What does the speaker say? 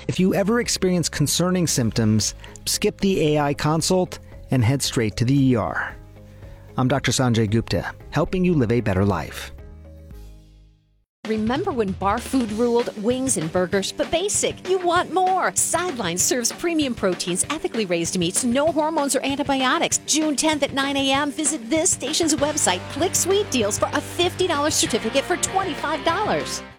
If you ever experience concerning symptoms, skip the AI consult and head straight to the ER. I'm Dr. Sanjay Gupta, helping you live a better life. Remember when bar food ruled? Wings and burgers, but basic. You want more. Sideline serves premium proteins, ethically raised meats, no hormones or antibiotics. June 10th at 9 a.m., visit this station's website, click Sweet Deals for a $50 certificate for $25.